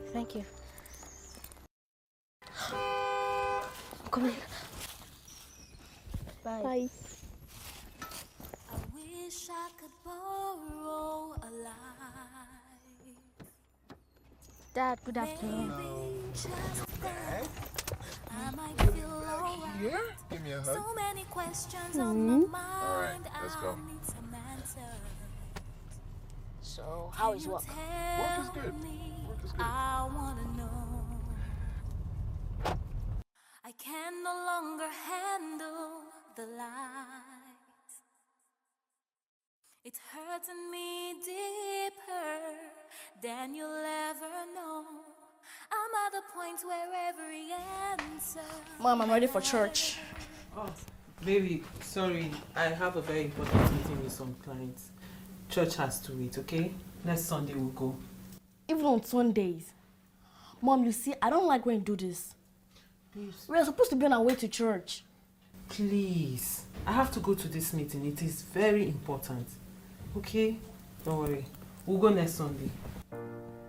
Thank you. Come in. Bye. Bye. I wish I could borrow a life. Dad, good afternoon. I might feel alright. Yeah? Give me a hug. So many questions on my mind. All right, let's go. I need some answers. So, how is work? Work is good. Work is good. I wanna know. I can no longer handle the lies. It's hurting me deeper than you'll ever know. I'm at the point where every answer. Mom, I'm ready for church. Oh, baby, sorry. I have a very important meeting with some clients. Church has to wait, okay? Next Sunday we'll go. Even on Sundays. Mom, you see, I don't like when you do this. Please. We are supposed to be on our way to church. Please. I have to go to this meeting. It is very important. Okay? Don't worry. We'll go next Sunday.